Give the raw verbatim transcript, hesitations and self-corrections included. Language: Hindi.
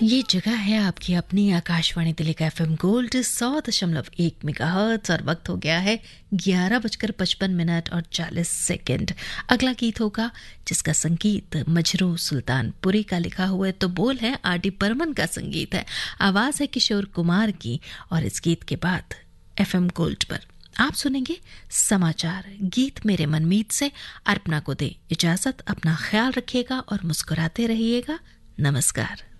ये जगह है आपकी अपनी आकाशवाणी दिल्ली का एफएम गोल्ड सौ दशमलव एक मेगाहर्ट्ज और वक्त हो गया है ग्यारह बजकर पचपन मिनट और चालीस सेकंड। अगला गीत होगा जिसका संगीत मजरू सुल्तानपुरी का लिखा हुआ है, तो बोल है आर डी बर्मन का संगीत है, आवाज है किशोर कुमार की। और इस गीत के बाद एफएम गोल्ड पर आप सुनेंगे समाचार। गीत मेरे मनमीत से अर्पणा को दे इजाजत। अपना ख्याल रखिएगा और मुस्कुराते रहिएगा। नमस्कार।